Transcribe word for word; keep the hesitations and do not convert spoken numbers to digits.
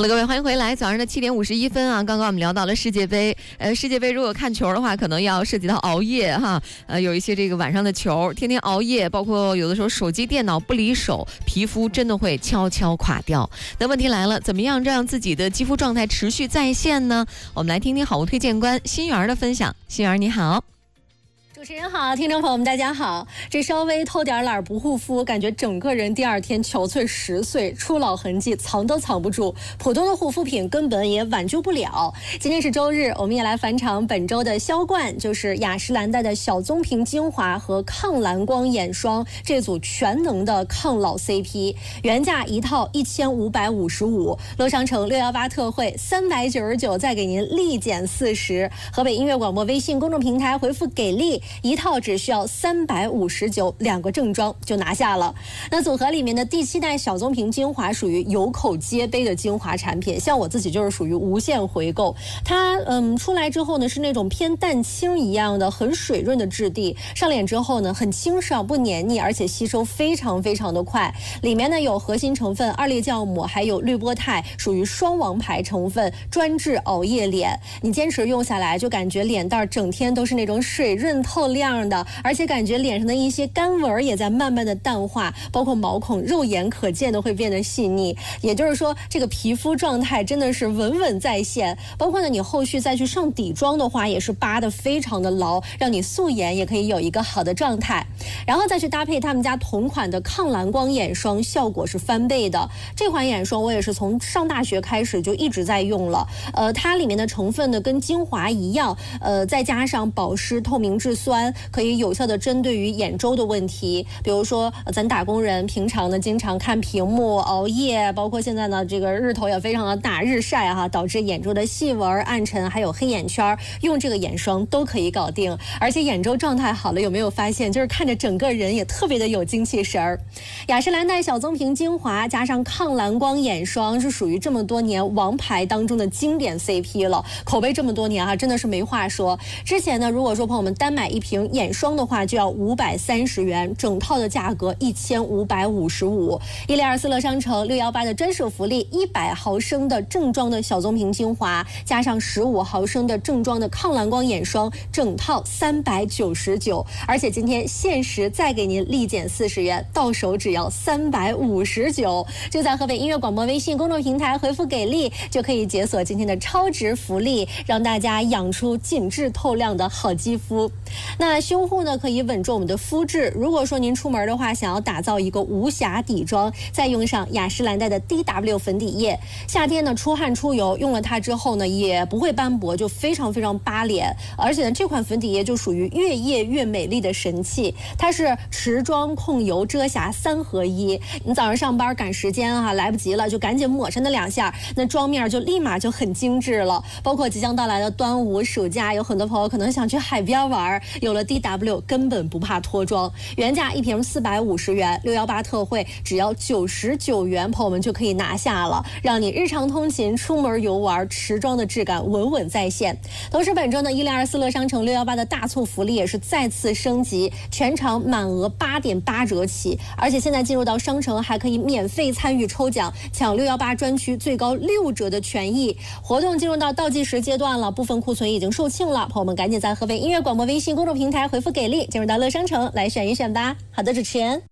好了，各位，欢迎回来。早上的七点五十一分啊，刚刚我们聊到了世界杯。呃，世界杯如果看球的话，可能要涉及到熬夜哈。呃，有一些这个晚上的球，天天熬夜，包括有的时候手机、电脑不离手，皮肤真的会悄悄垮掉。那问题来了，怎么样让自己的肌肤状态持续在线呢？我们来听听好物推荐官心媛的分享。心媛你好。 主持人好，听众朋友们大家好。这稍微偷点懒不护肤，感觉整个人第二天憔悴十岁，初老痕迹藏都藏不住，普通的护肤品根本也挽救不了。今天是周日，我们也来返场本周的销冠，就是雅诗兰黛的小棕瓶精华和抗蓝光眼霜这组全能的抗老 C P， 原价一套一千五百五十五，乐商城六一八特惠三百九十九，再给您立减四十。河北音乐广播微信公众平台回复给力，一套只需要三百五十九，两个正装就拿下了。那组合里面的第七代小棕瓶精华属于有口皆碑的精华产品，像我自己就是属于无限回购。它嗯出来之后呢，是那种偏淡青一样的很水润的质地，上脸之后呢很清爽不黏腻，而且吸收非常非常的快。里面呢有核心成分二裂酵母，还有滤波肽，属于双王牌成分，专治熬夜脸。你坚持用下来，就感觉脸蛋整天都是那种水润透亮的，而且感觉脸上的一些干纹也在慢慢的淡化，包括毛孔肉眼可见的会变得细腻。也就是说，这个皮肤状态真的是稳稳在线。包括呢，你后续再去上底妆的话，也是扒得非常的牢，让你素颜也可以有一个好的状态。然后再去搭配他们家同款的抗蓝光眼霜，效果是翻倍的。这款眼霜我也是从上大学开始就一直在用了。呃，它里面的成分呢跟精华一样，呃，再加上保湿、透明质酸。可以有效的针对于眼周的问题，比如说咱打工人平常呢经常看屏幕熬夜，包括现在呢这个日头也非常的大，日晒哈，导致眼周的细纹、暗沉还有黑眼圈，用这个眼霜都可以搞定。而且眼周状态好了，有没有发现就是看着整个人也特别的有精气神儿？雅诗兰黛小棕瓶精华加上抗蓝光眼霜是属于这么多年王牌当中的经典 C P 了，口碑这么多年啊，真的是没话说。之前呢，如果说朋友们单买一瓶眼霜的话就要五百三十元，整套的价格一千五百五十五。伊利二斯乐商城六一八的专属福利，一百毫升的正装的小棕瓶精华，加上十五毫升的正装的抗蓝光眼霜，整套三百九十九。而且今天限时再给您立减四十元，到手只要三百五十九。就在河北音乐广播微信公众平台回复给力，就可以解锁今天的超值福利，让大家养出紧致透亮的好肌肤。那修护呢可以稳住我们的肤质，如果说您出门的话想要打造一个无瑕底妆，再用上雅诗兰黛的 D W 粉底液，夏天呢出汗出油，用了它之后呢也不会斑驳，就非常非常扒脸。而且呢这款粉底液就属于越夜越美丽的神器，它是持妆控油遮瑕三合一。你早上上班赶时间啊，来不及了就赶紧抹上那两下，那妆面就立马就很精致了。包括即将到来的端午暑假，有很多朋友可能想去海边玩，有了 D W 根本不怕脱妆。原价一瓶四百五十元，六一八特惠只要九十九元，朋友们就可以拿下了，让你日常通勤、出门游玩，持妆的质感稳稳在线。同时本周呢，伊利二斯乐商城六一八的大促福利也是再次升级，全场满额八点八折起，而且现在进入到商城还可以免费参与抽奖，抢六一八专区最高六折的权益。活动进入到倒计时阶段了，部分库存已经售罄了，朋友们赶紧在河北音乐广播微信公众平台回复给力，进入到乐商城来选一选吧。好的，主持人。